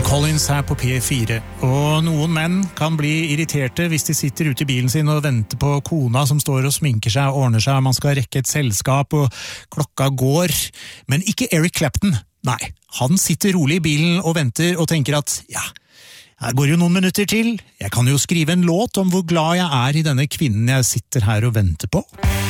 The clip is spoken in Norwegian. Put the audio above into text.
Phil Collins her på P4, og noen menn kan bli irriterte hvis de sitter ute i bilen sin og venter på kona som står og sminker seg og ordner seg, man skal rekke et selskap og klokka går. Men ikke Eric Clapton, nei, han sitter rolig i bilen og venter og tenker at, ja, her går jo noen minutter til, jeg kan jo skrive en låt om hvor glad jeg er i denne kvinnen jeg sitter her og venter på.